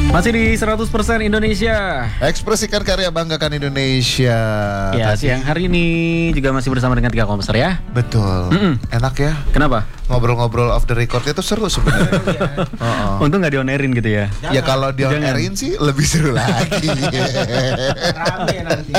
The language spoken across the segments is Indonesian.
Masih di 100% Indonesia. Ekspresikan karya, banggakan Indonesia. Ya, siang hari ini juga masih bersama dengan 3 komposer ya. Betul. Enak ya. Kenapa? Ngobrol-ngobrol off the record itu seru sebenarnya. Untung nggak di-on-airin gitu ya. Ya kalau di on airin sih lebih seru lagi. Rame nanti.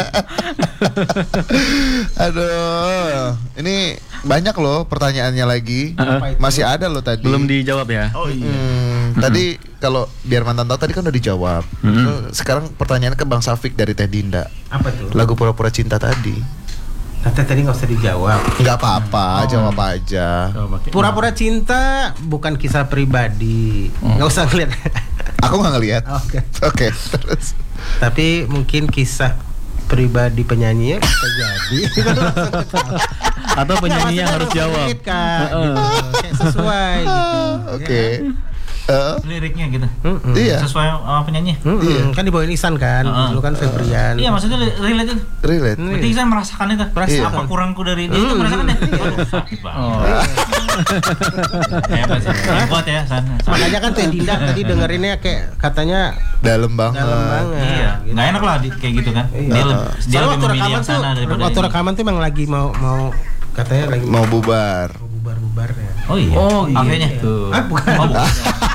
Aduh, ini banyak loh pertanyaannya lagi. Masih ada loh tadi. Belum dijawab ya. Oh iya. Tadi kalau biar mantan tahu tadi kan udah dijawab. Sekarang pertanyaan ke Bang Safik dari Teh Dinda. Apa tuh? Lagu Pura-Pura Cinta tadi. Kata tadi nggak usah dijawab. Nggak apa-apa, jawab aja. Pura-pura cinta bukan kisah pribadi. Nggak usah ngeliat. Aku nggak ngelihat. Oke. Oke, terus. Tapi mungkin kisah pribadi penyanyinya bisa jadi. Atau penyanyi yang harus jawab. Kak, gitu. Kayak sesuai gitu. Oke. Liriknya gitu. Iya. Sesuai sama penyanyi. Iya. Kan dibawain Isan kan, dulu kan Febrian. Iya, maksudnya relate itu. Relate. Berarti saya merasakan itu. Iya. Apa kurangku dari dia itu merasakan ya? Aduh, sakit banget. Hebat sih. Hebat ya, San. Makanya kan Teh Dinda tadi dengerinnya kayak katanya Dalam banget. dalam banget. Iya, gitu. nggak enak lah kayak gitu kan. Iya. Dia Soalnya lebih memilih yang sana daripada waktu ini. rekaman tuh emang lagi mau katanya lagi Mau bubar. bubar ya. Oh iya. Oh, iya. Kafenya. Tuh. Ah bukan. Oh, bukan.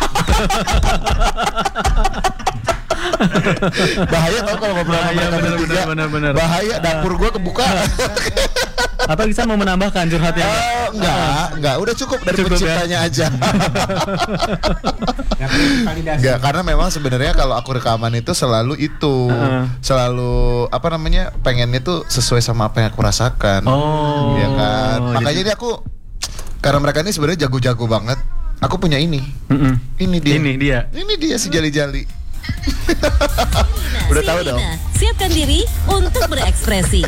Bahaya tau kalau ngobrol sama Bahaya, mereka bertiga. bener. Bahaya, dapur gua kebuka. Atau bisa mau menambahkan curhatnya? Enggak, udah cukup dari Cukup ya? penciptanya aja. Nggak perlu validasi. Enggak, karena memang sebenarnya kalau aku rekaman itu selalu selalu apa namanya, pengennya tuh sesuai sama apa yang aku rasakan. Oh. Iya kan. Makanya jadi- ini aku, karena mereka ini sebenarnya jago-jago banget. Aku punya ini. Ini dia. Ini dia si jali-jali. Udah tahu dong. Siapkan diri untuk berekspresi.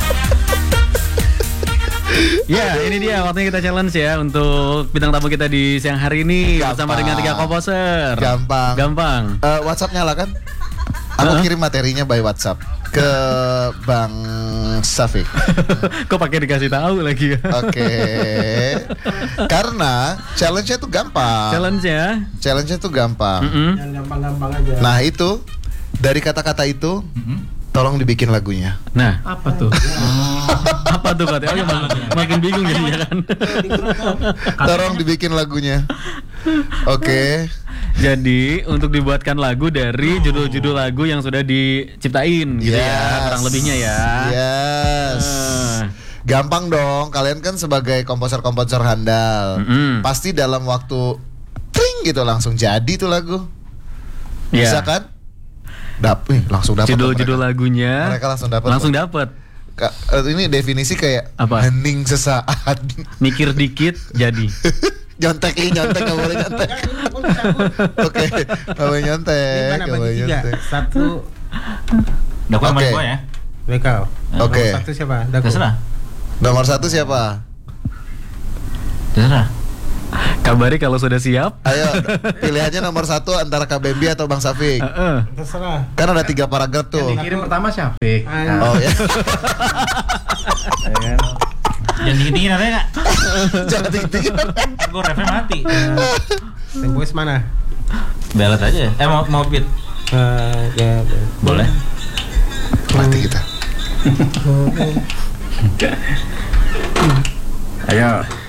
Ya, ini dia waktunya kita challenge ya untuk bintang tamu kita di siang hari ini bersama Gampang. dengan 3 komposer. Gampang. WhatsApp nyala kan? Aku kirim materinya by WhatsApp ke Bang Safik. Kok pakai dikasih tahu lagi ya? Oke. Karena challenge-nya tuh gampang. Challenge-nya tuh gampang. Jangan gampang-gampang aja. Nah, itu dari kata-kata itu tolong dibikin lagunya. Nah, Apa tuh? apa tuh katanya? Makin bingung jadinya kan. Tolong dibikin lagunya. Oke. Jadi untuk dibuatkan lagu dari judul-judul lagu yang sudah diciptain gitu ya, kurang lebihnya ya. Yes. Gampang dong. Kalian kan sebagai komposer-komposer handal, pasti dalam waktu tring gitu langsung jadi tuh lagu. Bisa kan? Langsung dapat. Judul-judul lagunya. Mereka langsung dapat. Ini definisi kayak Apa? hening sesaat. Mikir dikit jadi. Nyontek nggak boleh nyontek. Oke, nggak boleh nyontek. Ini mana nggak boleh bagi 3? nyontek. 1 Udah keluar Oke. gua ya. Bekau. Oke. Nomor 1 siapa? Dago. Terserah. Nomor 1 siapa? Terserah. Kabari kalau sudah siap. Ayo, pilihannya nomor 1 antara Kak Bambi atau Bang Safik. Terserah. Kan ada 3 paragraf tuh. Kirim pertama Syafiq. Oh ya. Jangan dingin-dingin ada nggak? Jangan tinggi-tinggi. Gue refnya mati. Yang voice mana? Belat aja. Mau beat. Ya. Boleh. Mati kita. Ayo.